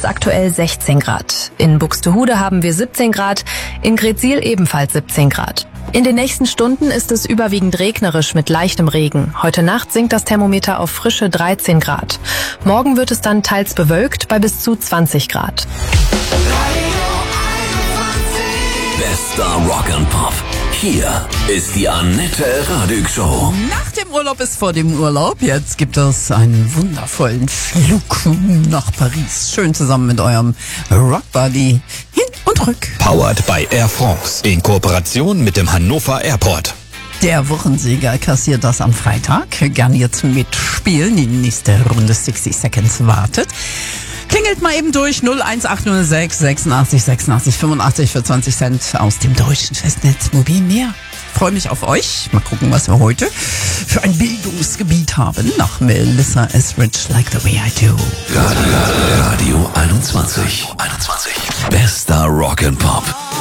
es aktuell 16 Grad. In Buxtehude haben wir 17 Grad, in Greetsiel ebenfalls 17 Grad. In den nächsten Stunden ist es überwiegend regnerisch mit leichtem Regen. Heute Nacht sinkt das Thermometer auf frische 13 Grad. Morgen wird es dann teils bewölkt bei bis zu 20 Grad. Bester Rock and Pop. Hier ist die Annette Radig Show. Nach dem Urlaub ist vor dem Urlaub. Jetzt gibt es einen wundervollen Flug nach Paris. Schön zusammen mit eurem Rockbuddy hin und rück. Powered by Air France in Kooperation mit dem Hannover Airport. Der Wochensieger kassiert das am Freitag. Gerne jetzt mitspielen. Die nächste Runde 60 Seconds wartet. Klingelt mal eben durch 01806 86 86 85 für 20 Cent aus dem deutschen Festnetz Mobilmeer. Freue mich auf euch. Mal gucken, was wir heute für ein Bildungsgebiet haben. Nach Melissa Etheridge, Like the Way I Do. Radio 21. Bester Rock and Pop.